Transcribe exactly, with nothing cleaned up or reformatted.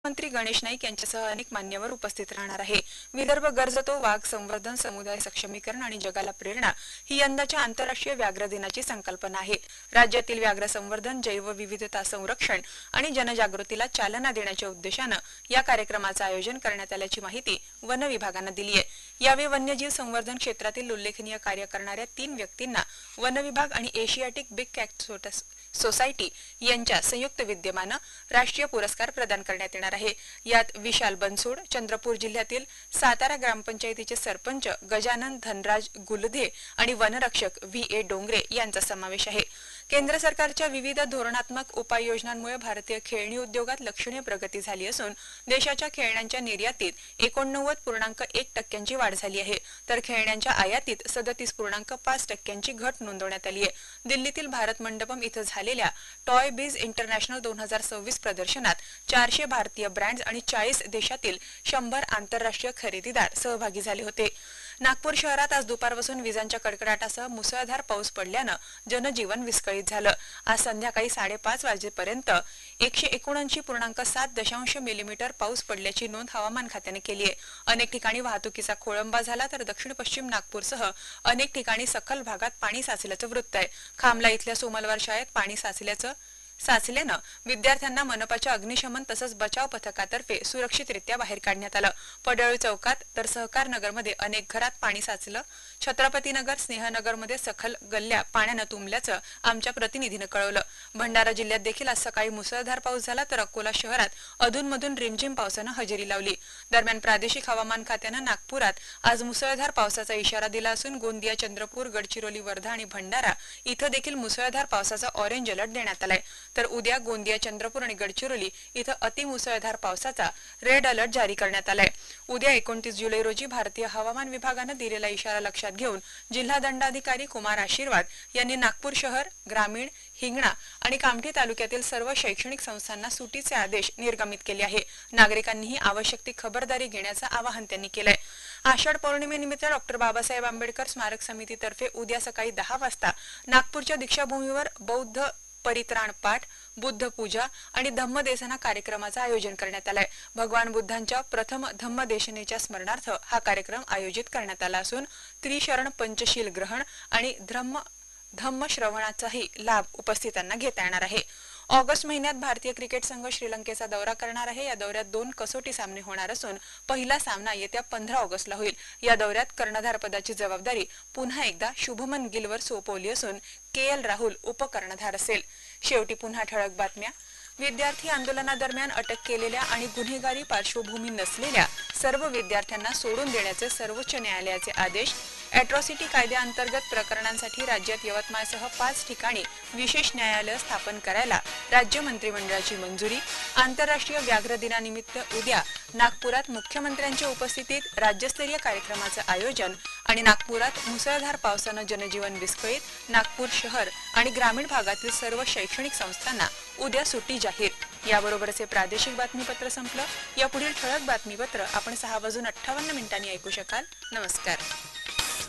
मंत्री गणेश नाईक यांच्यासह अनेक मान्यवर उपस्थित राहणार आहे। विदर्भ गरजतो वाघ संवर्धन, समुदाय सक्षमीकरण आणि जगाला प्रेरणा ही यंदाच्या आंतरराष्ट्रीय व्याघ्र दिनाची संकल्पना आहे। राज्यातील व्याघ्र संवर्धन, जैवविविधता संरक्षण आणि जनजागृतीला चालना देण्याच्या उद्देशाने या कार्यक्रमाचे आयोजन करण्यात आल्याची माहिती वन विभागाने दिली आहे। यावेळी वन्यजीव संवर्धन क्षेत्रातील उल्लेखनीय कार्य करणाऱ्या तीन व्यक्तींना वन विभाग आणि एशियाटिक बिग कॅट सोसायटी यांच्या संयुक्त विद्यमाने राष्ट्रीय पुरस्कार प्रदान करण्यात येणार आहे। यात विशाल बनसोड, चंद्रपूर जिल्ह्यातील सातारा ग्रामपंचायतीचे सरपंच गजानन धनराज गुलधे आणि वनरक्षक व्ही ए डोंगरे यांचा समावेश आहे। केंद्र सरकारच्या विविध धोरणात्मक उपाययोजनांमुळे भारतीय खेळणी उद्योगात लक्षणीय प्रगती झाली असून देशाच्या खेळण्यांच्या निर्यातीत एकोणनव्वद पूर्णांक एक टक्क्यांची वाढ झाली आहे, तर खेळण्यांच्या आयातीत सदतीस पूर्णांक पाच टक्क्यांची घट नोंदवण्यात आली आहे। दिल्लीतील भारत मंडपम इथं झालेल्या टॉय बीज इंटरनॅशनल दोन हजार सव्वीस प्रदर्शनात चारशे भारतीय ब्रँड्स आणि चाळीस देशातील शंभर आंतरराष्ट्रीय खरेदीदार सहभागी झाले होते। नागपूर शहरात आज दुपारपासून विजांच्या कडकडाटासह मुसळधार पाऊस पडल्याने जनजीवन विस्कळीत झालं। आज संध्याकाळी साडेपाच वाजेपर्यंत एकशे एकोणऐंशी पूर्णांक सात दशांश मिलीमीटर पाऊस पडल्याची नोंद हवामान खात्याने केली आहे। अनेक ठिकाणी वाहतुकीचा खोळंबा झाला, तर दक्षिण पश्चिम नागपूरसह अनेक ठिकाणी सखल भागात पाणी साचल्याचं वृत्त आहे। खामला इथल्या सोमलवार शाळेत पाणी साचल्याचं साचल्याने विद्यार्थ्यांना मनपाच्या अग्निशमन तसंच बचाव पथकातर्फे सुरक्षितरित्या बाहेर काढण्यात आलं। पडळी चौकात तर सहकार नगरमध्ये अनेक घरात पाणी साचलं। छत्रपतीनगर, स्नेहनगरमध्ये सखल गल्ल्या पाण्याने तुंबल्याचं आमच्या प्रतिनिधीने कळवलं। भंडारा जिल्ह्यात देखील आज सकाळी मुसळधार पाऊस झाला, तर अकोला शहरात अधूनमधून रिमझिम पावसाने हजेरी लावली। दरम्यान प्रादेशिक हवामान खात्याने नागपुरात आज मुसळधार पावसाचा इशारा दिला असून गोंदिया, चंद्रपूर, गडचिरोली, वर्धा आणि भंडारा इथं देखील मुसळधार पावसाचा ऑरेंज अलर्ट देण्यात आलाय, तर उद्या गोंदिया, चंद्रपूर आणि गडचिरोली इथं अतिमुसळधार पावसाचा रेड अलर्ट जारी करण्यात आलाय। उद्या एकोणतीस जुलै रोजी भारतीय हवामान विभागाने दिलेला इशारा लक्षात घेऊन जिल्हा दंडाधिकारी कुमार आशीर्वाद यांनी नागपूर शहर, ग्रामीण, हिंगणा आणि कामठी तालुक्यातील सर्व शैक्षणिक संस्थांना सुटीचे आदेश निर्गमित केले आहे। नागरिकांनीही आवश्यक ती खबरदारी घेण्याचे आवाहन त्यांनी केलंय। आषाढ पौर्णिमेनिमित्त डॉक्टर बाबासाहेब आंबेडकर स्मारक समितीतर्फे उद्या सकाळी दहा वाजता नागपूरच्या दीक्षाभूमीवर बौद्ध परित्राण पाठ, बुद्ध पूजा आणि धम्मदेसना कार्यक्रमाचे आयोजन करण्यात आले आहे। भगवान बुद्धांच्या प्रथम धम्मदेशनेच्या स्मरणार्थ हा कार्यक्रम आयोजित करण्यात आला असून त्रिशरण पंचशील ग्रहण आणि धम्म धम्म श्रवणाचाही लाभ उपस्थितांना घेता येणार आहे। ऑगस्ट महिन्यात भारतीय क्रिकेट संघ श्रीलंकेचा दौरा करणार आहे। या दौऱ्यात दोन कसोटी सामने होणार असून पहिला सामना येत्या पंधरा ऑगस्टला होईल। या दौऱ्यात कर्णधार पदाची जबाबदारी पुन्हा एकदा शुभमन गिलवर सोपवली असून के एल राहुल उपकर्णधार असेल। शेवटी पुन्हा ठळक बातम्या। विद्यार्थी आंदोलनादरम्यान अटक केलेल्या आणि गुन्हेगारी पार्श्वभूमी नसलेल्या सर्व विद्यार्थ्यांना सोडून देण्याचे सर्वोच्च न्यायालयाचे आदेश। अॅट्रॉसिटी कायद्याअंतर्गत प्रकरणांसाठी राज्यात यवतमाळसह पाच ठिकाणी विशेष न्यायालय स्थापन करायला राज्य मंत्रिमंडळाची मंजुरी। आंतरराष्ट्रीय व्याघ्र दिनानिमित्त उद्या नागपुरात मुख्यमंत्र्यांच्या उपस्थितीत राज्यस्तरीय कार्यक्रमाचे आयोजन आणि नागपुरात मुसळधार पावसाने जनजीवन विस्कळीत। नागपूर शहर आणि ग्रामीण भागातील सर्व शैक्षणिक संस्थांना उद्या सुट्टी जाहीर। याबरोबरच हे प्रादेशिक बातमीपत्र संपलं। यापुढील ठळक बातमीपत्र आपण सहा वाजून अठ्ठावन्न मिनिटांनी ऐकू शकाल। नमस्कार।